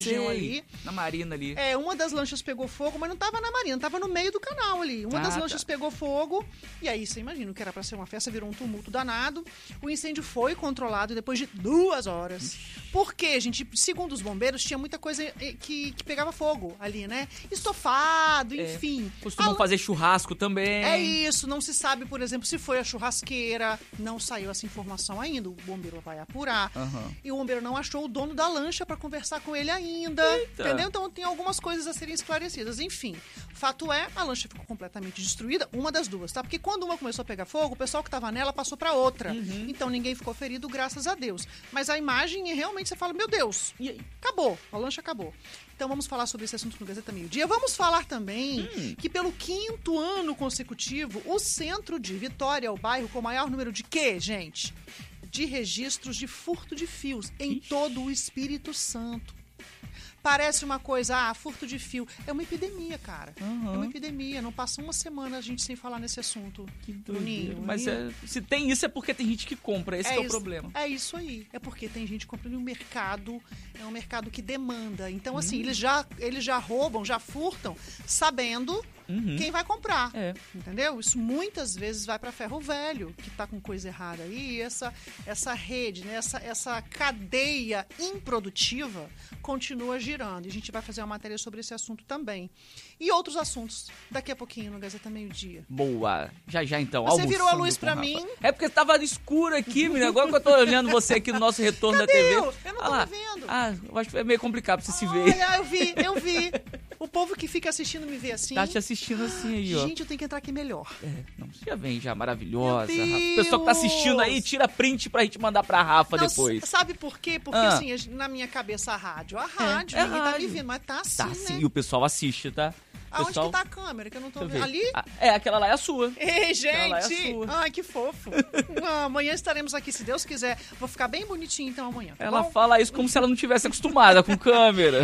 ali. Na marina ali. Uma das lanchas pegou fogo, mas não tava na marina, tava no meio do canal ali. Uma das lanchas pegou fogo, e aí você imagina, o que era pra ser uma festa virou um tumulto danado. O incêndio foi controlado depois de 2 horas. Porque, gente, segundo os bombeiros, tinha muita coisa que pegava fogo ali, né? Estofado, enfim. Costumam fazer churrasco também. É isso, não se sabe, por exemplo, se foi a churrasqueira, não saiu essa informação ainda, o bombeiro vai apurar. E o bombeiro não achou o dono da lancha pra conversar com ele ainda. Entendeu? Então tem algumas coisas a serem esclarecidas. Enfim, fato é, a lancha ficou completamente destruída, uma das duas, tá? Porque quando uma começou a pegar fogo, o pessoal que tava nela passou pra outra. Então ninguém ficou ferido, graças a Deus. Mas a imagem, realmente, você fala, meu Deus, e aí? Acabou, a lancha acabou. Então vamos falar sobre esse assunto no Gazeta Meio Dia. Vamos falar também que pelo 5º ano consecutivo, o centro de Vitória é o bairro com o maior número de quê, gente? De registros de furto de fios em todo o Espírito Santo. Parece uma coisa, furto de fio. É uma epidemia, cara. É uma epidemia. Não passa uma semana a gente sem falar nesse assunto. Que doideira. Mas se tem isso é porque tem gente que compra. Esse que é o problema. É isso aí. É porque tem gente comprando no mercado. É um mercado que demanda. Então, assim, eles já roubam, já furtam, sabendo quem vai comprar. Entendeu? Isso muitas vezes vai para ferro velho, que tá com coisa errada aí. Essa rede, né? essa cadeia improdutiva continua girando. E a gente vai fazer uma matéria sobre esse assunto também. E outros assuntos daqui a pouquinho no Gazeta Meio Dia. Boa. Já então. Você virou a luz pra mim. É porque tava escuro aqui, menina. Agora que eu tô olhando você aqui no nosso retorno da TV. Eu não tô vendo. Eu acho que é meio complicado pra você se ver. Olha, eu vi. O povo que fica assistindo me vê assim. Tá te assistindo assim aí, ó. Gente, eu tenho que entrar aqui melhor. Você já vem já maravilhosa. O pessoal que tá assistindo aí, tira print pra gente mandar pra Rafa depois. Sabe por quê? Porque assim, na minha cabeça a rádio, ninguém tá me vendo, mas tá assim, tá, né? Sim, e o pessoal assiste, tá? Aonde que tá a câmera? Que eu não tô vendo. Ali? Aquela lá é a sua. Ei, gente! Aquela lá é a sua. Ai, que fofo. Amanhã estaremos aqui, se Deus quiser. Vou ficar bem bonitinha, então, amanhã. Tá Ela bom? fala isso como se ela não tivesse acostumada com câmera.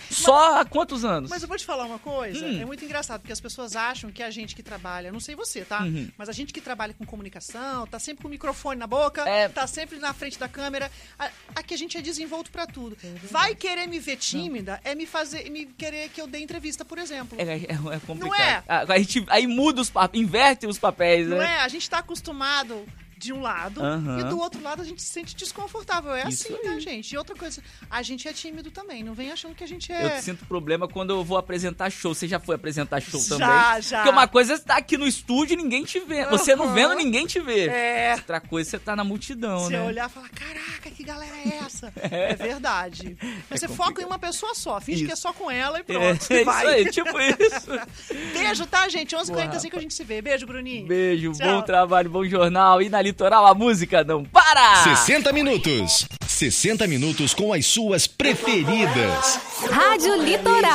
Só há quantos anos? Mas eu vou te falar uma coisa. É muito engraçado, porque as pessoas acham que a gente que trabalha, não sei você, tá? Mas a gente que trabalha com comunicação, tá sempre com o microfone na boca, tá sempre na frente da câmera. Aqui a gente é desenvolto pra tudo. Vai querer me ver tímida, me querer que eu dê entrevista, por exemplo. É complicado. Não é? A gente aí muda inverte os papéis, né? Não é? A gente tá acostumado de um lado e do outro lado a gente se sente desconfortável. É Isso assim, aí. né, gente? E outra coisa, a gente é tímido também. Não vem achando que a gente é... Eu sinto problema quando eu vou apresentar show. Você já foi apresentar show também? Já. Porque uma coisa é estar aqui no estúdio e ninguém te vê. Você não vendo, ninguém te vê. Outra coisa é você tá na multidão, você né? Você olhar e falar, caraca, que galera é essa? É verdade. Mas você foca em uma pessoa só. Finge que é só com ela e pronto. Isso aí, tipo isso. Beijo, tá, gente? 11h45 a gente se vê. Beijo, Bruninho. Beijo, tchau. Bom trabalho, bom jornal. E na Litoral a música não para! 60 minutos. 60 minutos com as suas preferidas. Rádio Litoral.